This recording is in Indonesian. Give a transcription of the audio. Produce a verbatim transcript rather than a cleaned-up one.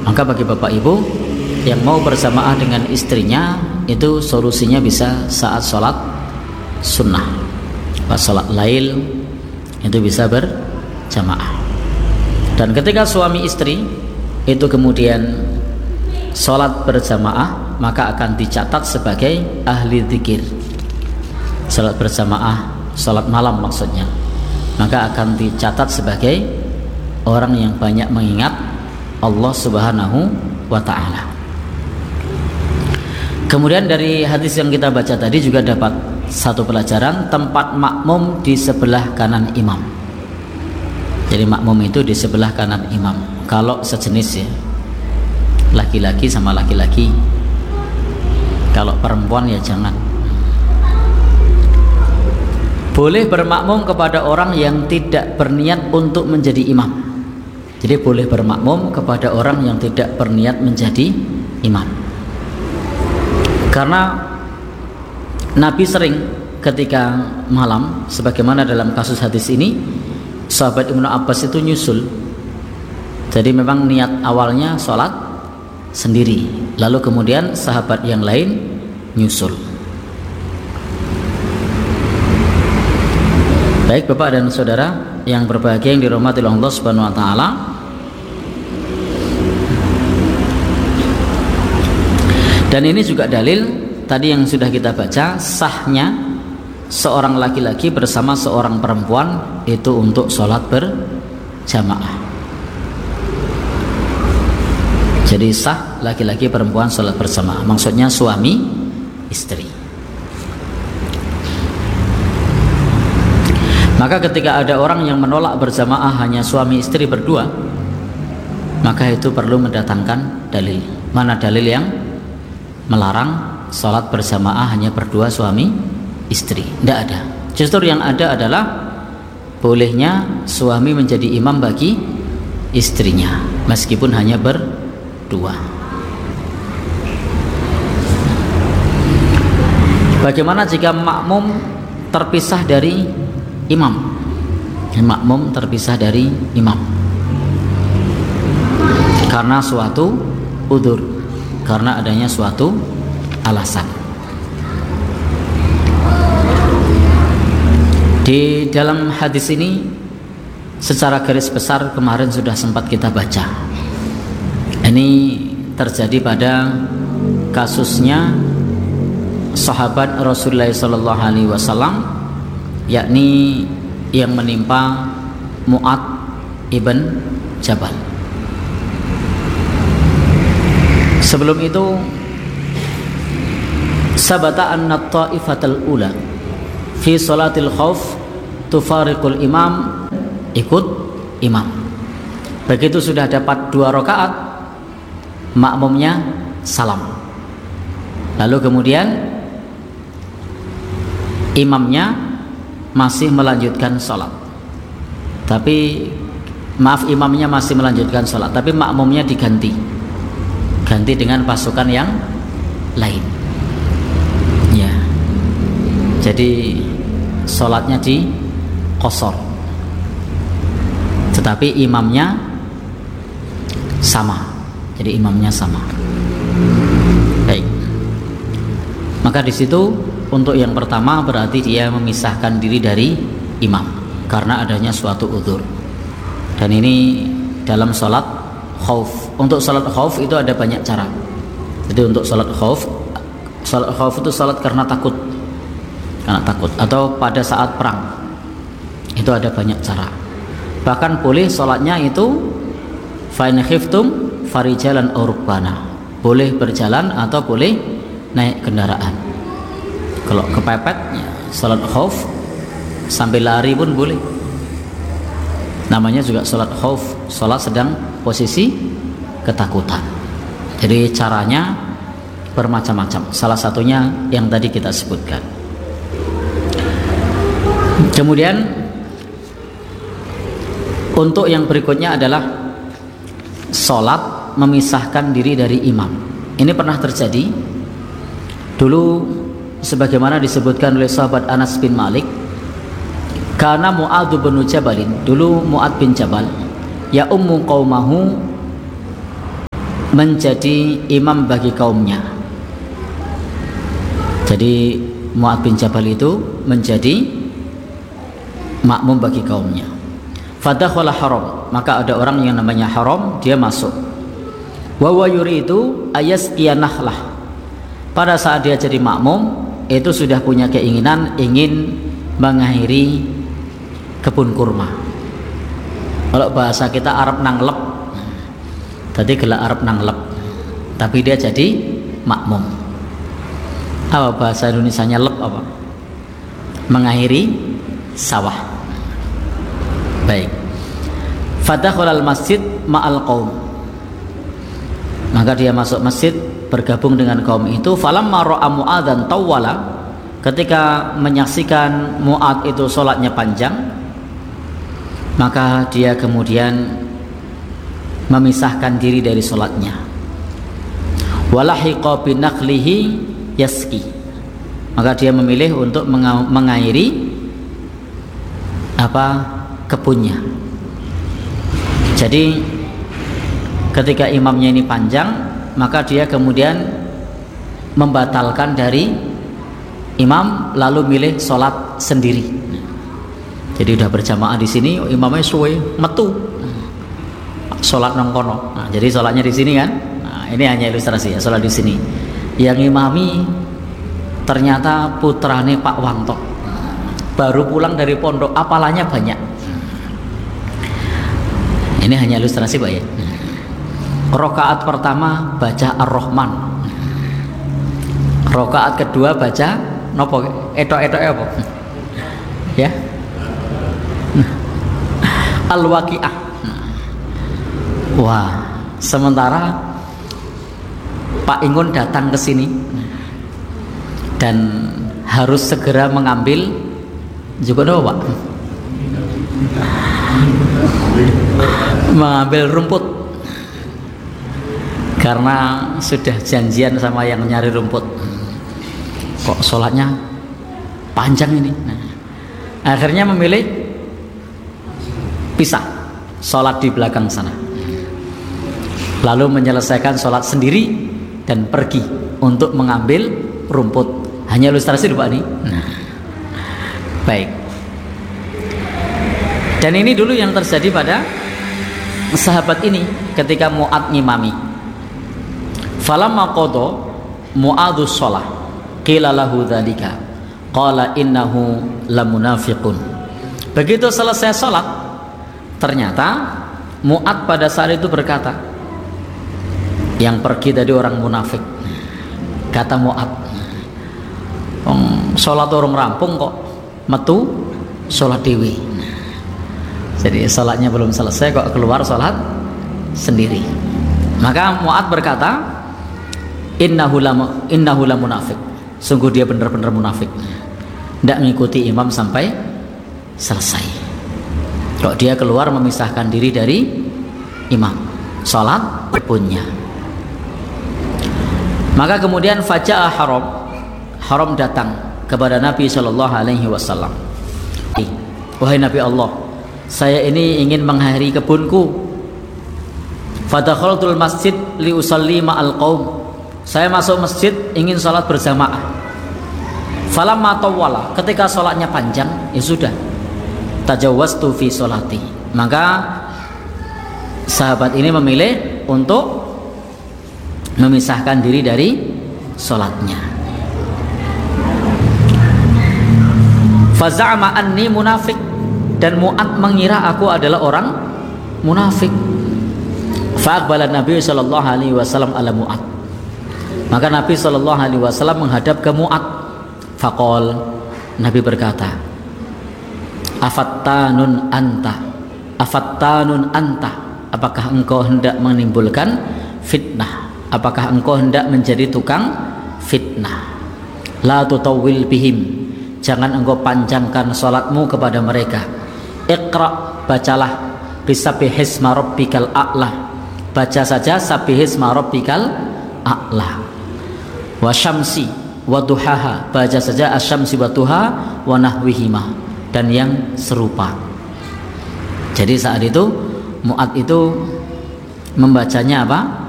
Maka bagi bapak ibu yang mau berjamaah dengan istrinya, itu solusinya bisa saat sholat sunnah, pas sholat lail itu bisa berjamaah. Dan ketika suami istri itu kemudian sholat berjamaah, maka akan dicatat sebagai ahli zikir. Sholat berjamaah, sholat malam maksudnya, maka akan dicatat sebagai orang yang banyak mengingat Allah Subhanahu wa ta'ala. Kemudian dari hadis yang kita baca tadi juga dapat satu pelajaran, tempat makmum di sebelah kanan imam. Jadi makmum itu di sebelah kanan imam. Kalau sejenis ya, laki-laki sama laki-laki. Kalau perempuan ya jangan. Boleh bermakmum kepada orang yang tidak berniat untuk menjadi imam. Jadi boleh bermakmum kepada orang yang tidak berniat menjadi imam. Karena Nabi sering ketika malam, sebagaimana dalam kasus hadis ini, sahabat Ibnu Abbas itu nyusul. Jadi memang niat awalnya sholat sendiri, lalu kemudian sahabat yang lain nyusul. Baik Bapak dan Saudara yang berbahagia yang dirahmati oleh Allah Subhanahu wa taala. Dan ini juga dalil tadi yang sudah kita baca, sahnya seorang laki-laki bersama seorang perempuan itu untuk sholat berjamaah. Jadi sah laki-laki perempuan sholat bersama, maksudnya suami istri. Maka ketika ada orang yang menolak berjamaah hanya suami istri berdua, maka itu perlu mendatangkan dalil. Mana dalil yang melarang sholat berjamaah hanya berdua suami istri? Tidak ada. Justru yang ada adalah bolehnya suami menjadi imam bagi istrinya meskipun hanya berdua. Bagaimana jika makmum terpisah dari imam? Makmum terpisah dari imam karena suatu udzur, karena adanya suatu alasan. Di dalam hadis ini secara garis besar kemarin sudah sempat kita baca. Ini terjadi pada kasusnya sahabat Rasulullah sallallahu alaihi wasallam, yakni yang menimpa Mu'adz ibn Jabal. Sebelum itu sabata anna ta'ifatal ula fi salatil khauf tufariqul imam, ikut imam. Begitu sudah dapat dua rakaat, makmumnya salam, lalu kemudian imamnya masih melanjutkan sholat, tapi maaf imamnya masih melanjutkan sholat, tapi makmumnya diganti, ganti dengan pasukan yang lain. Ya, jadi sholatnya di qasar, tetapi imamnya sama. Jadi imamnya sama. Baik. Maka di situ untuk yang pertama berarti dia memisahkan diri dari imam karena adanya suatu udzur. Dan ini dalam sholat khauf. Untuk sholat khauf itu ada banyak cara. Jadi untuk sholat khauf, sholat khauf itu sholat karena takut, karena takut atau pada saat perang. Itu ada banyak cara. Bahkan boleh sholatnya itu fa in khiftum farijalan aw rukbana. Boleh berjalan atau boleh naik kendaraan. Kalau kepepet ya, salat khauf sambil lari pun boleh. Namanya juga salat khauf, salat sedang posisi ketakutan. Jadi caranya bermacam-macam. Salah satunya yang tadi kita sebutkan. Kemudian untuk yang berikutnya adalah salat memisahkan diri dari imam. Ini pernah terjadi dulu sebagaimana disebutkan oleh sahabat Anas bin Malik. Karena Mu'adz bin Jabalin, dulu Mu'adz bin Jabal ya ummu qaumahu menjadi imam bagi kaumnya. Jadi Mu'adz bin Jabal itu menjadi makmum bagi kaumnya. Fadakhala Haram, maka ada orang yang namanya Haram, dia masuk. Wa wa yuridu ayasqiya nahlah. Pada saat dia jadi makmum, itu sudah punya keinginan ingin mengakhiri kebun kurma. Kalau bahasa kita Arab nanglep, tadi gelak Arab nanglep, tapi dia jadi makmum. Apa bahasa Indonesianya lep apa? Mengakhiri sawah. Baik. Fadakhulal masjid ma'al qaum. Maka dia masuk masjid bergabung dengan kaum itu. Falamma ra'a Mu'adzan tawwala, ketika menyaksikan Mu'adz itu sholatnya panjang, maka dia kemudian memisahkan diri dari sholatnya. Walahiqa binaqlihi yaski, maka dia memilih untuk mengairi apa kebunnya. Jadi ketika imamnya ini panjang, maka dia kemudian membatalkan dari imam lalu milih sholat sendiri. Jadi udah berjamaah di sini, imamnya suwe metu sholat nang kono. Nah, jadi sholatnya di sini kan. Nah, ini hanya ilustrasi ya, sholat di sini. Yang imami ternyata putrane Pak Wanto, baru pulang dari pondok, apalanya banyak. Ini hanya ilustrasi Pak ya. Rokaat pertama baca Ar-Rahman, rokaat kedua baca nopo etok-etok apa ya, Al-Waqiah. Wah, sementara Pak Ingun datang ke sini dan harus segera mengambil juga apa Pak? Mengambil rumput karena sudah janjian sama yang nyari rumput. Kok sholatnya panjang ini? Nah, akhirnya memilih pisah sholat di belakang sana, lalu menyelesaikan sholat sendiri dan pergi untuk mengambil rumput. Hanya ilustrasi dulu Pak nih. Nah, baik. Dan ini dulu yang terjadi pada sahabat ini ketika Mu'adz ngimami. Falamma qada Mu'adzus shalah qila lahu dzalika qala innahu lamunafiqun. Begitu selesai salat, ternyata Mu'adz pada saat itu berkata, yang pergi tadi orang munafik. Kata Mu'adz, um, sholat orang rampung kok metu sholat dewi. Jadi sholatnya belum selesai kok keluar sholat sendiri. Maka Mu'adz berkata, innahu lam innahu lamunafik. Sungguh dia benar-benar munafik, tidak mengikuti imam sampai selesai. Kok dia keluar memisahkan diri dari imam, sholat punya. Maka kemudian faja'a Haram, Haram datang kepada Nabi Shallallahu Alaihi Wasallam. Wahai Nabi Allah, saya ini ingin mengakhiri kebunku. Fadakhaltul masjid li usalli ma'al qaum. Saya masuk masjid ingin sholat berjamaah. Falamma tawwala, ketika sholatnya panjang, ya sudah. Tajawwaztu fi sholati. Maka sahabat ini memilih untuk memisahkan diri dari sholatnya. Faza'ama anni munafik, dan Mu'adz mengira aku adalah orang munafik. Fa'aqbala Nabi sallallahu alaihi wasallam ala Mu'adz. Maka Nabi sallallahu alaihi wasallam menghadap ke Mu'adz. Faqol, Nabi berkata, afattanun anta, afattanun anta, apakah engkau hendak menimbulkan fitnah? Apakah engkau hendak menjadi tukang fitnah? La tutawwil bihim, jangan engkau panjangkan salatmu kepada mereka. Iqra, bacalah, bisabbihisma rabbikal a'la, baca saja sabbihisma rabbikal a'la. Wa syamsi wa duhaha, baca saja asyamsi wa duha wa nahwihima, dan yang serupa. Jadi saat itu Mu'adz itu membacanya apa?